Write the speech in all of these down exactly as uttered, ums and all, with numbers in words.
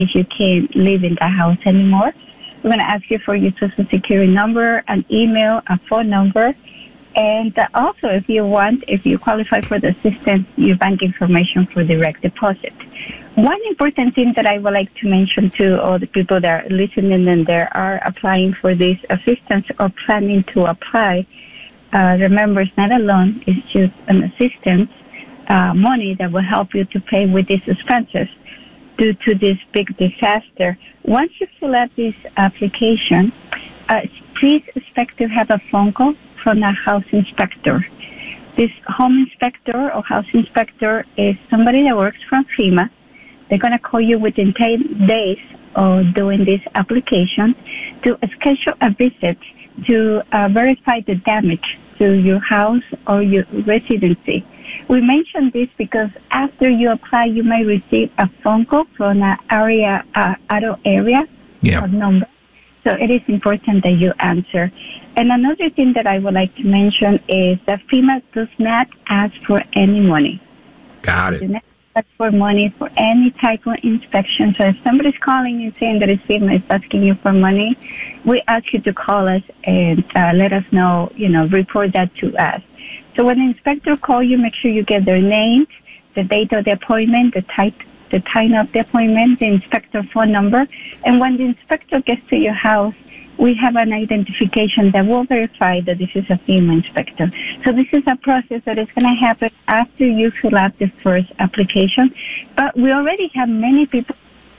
if you can't live in the house anymore. We're going to ask you for your Social Security number, an email, a phone number, and uh, also if you want, if you qualify for the assistance, your bank information for direct deposit. One important thing that I would like to mention to all the people that are listening and that are applying for this assistance or planning to apply, uh, remember it's not a loan, it's just an assistance, uh, money that will help you to pay with these expenses due to this big disaster. Once you fill out this application, uh, please expect to have a phone call from a house inspector. This home inspector or house inspector is somebody that works from FEMA. They're going to call you within ten days of doing this application to schedule a visit to uh, verify the damage to your house or your residency. We mentioned this because after you apply, you may receive a phone call from an area, uh, auto area yeah. number. So it is important that you answer. And another thing that I would like to mention is that FEMA does not ask for any money. Got it. They do not ask for money for any type of inspection. So if somebody's calling and saying that it's FEMA is asking you for money, we ask you to call us and uh, let us know, you know, report that to us. So when the inspector calls you, make sure you get their name, the date of the appointment, the type, the time of the appointment, the inspector phone number. And when the inspector gets to your house, we have an identification that will verify that this is a FEMA inspector. So this is a process that is going to happen after you fill out the first application. But we already have many people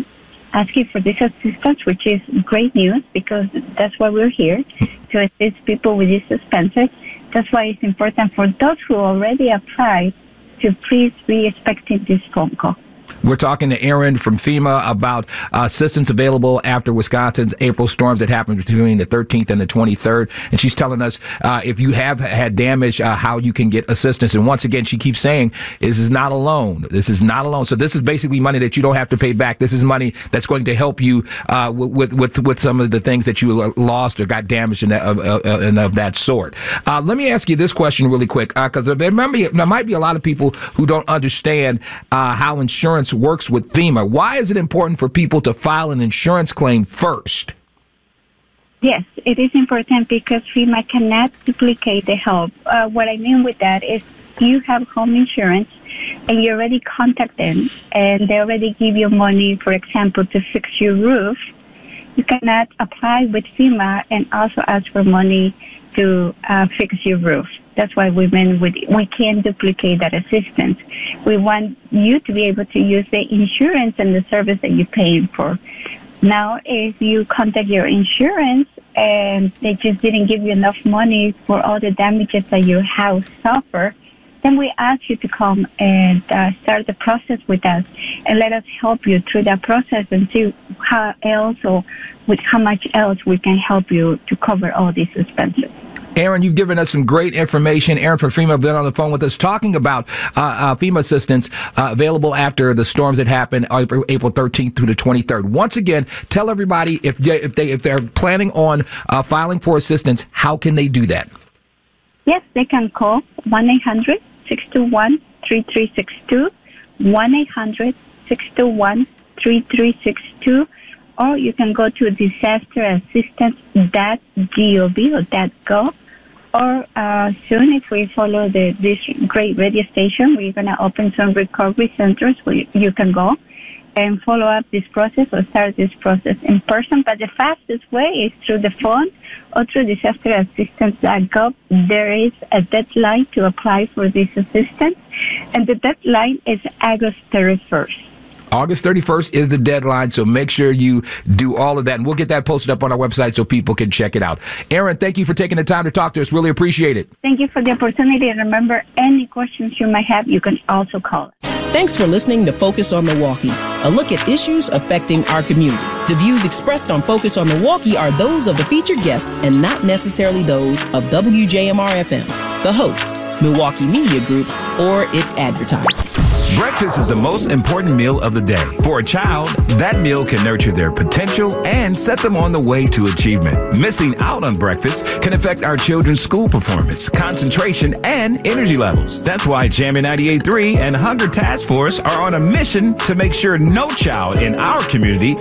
asking for this assistance, which is great news because that's why we're here, to assist people with these expenses. That's why it's important for those who already applied to please be expecting this phone call. We're talking to Erin from FEMA about uh, assistance available after Wisconsin's April storms that happened between the thirteenth and the twenty-third. And she's telling us uh, if you have had damage, uh, how you can get assistance. And once again, she keeps saying this is not a loan. This is not a loan. So this is basically money that you don't have to pay back. This is money that's going to help you uh, with, with with some of the things that you lost or got damaged and of, of, of, of that sort. Uh, let me ask you this question really quick, because uh, there, there might be a lot of people who don't understand uh, how insurance works with FEMA. Why is it important for people to file an insurance claim first? Yes, it is important because FEMA cannot duplicate the help. Uh, what I mean with that is you have home insurance and you already contact them and they already give you money, for example, to fix your roof. You cannot apply with FEMA and also ask for money to uh, fix your roof. That's why we mean we, we can't duplicate that assistance. We want you to be able to use the insurance and the service that you're paying for. Now, if you contact your insurance and they just didn't give you enough money for all the damages that your house suffered, then we ask you to come and uh, start the process with us and let us help you through that process and see how else or with how much else we can help you to cover all these expenses. Erin, you've given us some great information. Erin from FEMA been on the phone with us talking about uh, uh, FEMA assistance uh, available after the storms that happened April, April thirteenth through the twenty-third. Once again, tell everybody if they, if they if they're planning on uh, filing for assistance, how can they do that? Yes, they can call one eight hundred six two one three three six two, one eight hundred six two one three three six two, or you can go to disaster assistance dot gov or .gov. Or uh, soon, if we follow the, this great radio station, we're going to open some recovery centers where you, you can go and follow up this process or start this process in person. But the fastest way is through the phone or through disaster assistance dot gov. There is a deadline to apply for this assistance, and the deadline is August thirty-first. August thirty-first is the deadline, so make sure you do all of that. And we'll get that posted up on our website so people can check it out. Erin, thank you for taking the time to talk to us. Really appreciate it. Thank you for the opportunity. And remember, any questions you might have, you can also call us. Thanks for listening to Focus on Milwaukee, a look at issues affecting our community. The views expressed on Focus on Milwaukee are those of the featured guest and not necessarily those of W J M R F M, the host, Milwaukee Media Group, or its advertisers. Breakfast is the most important meal of the day. For a child, that meal can nurture their potential and set them on the way to achievement. Missing out on breakfast can affect our children's school performance, concentration, and energy levels. That's why Jammin' ninety-eight point three and Hunger Task Force are on a mission to make sure no child in our community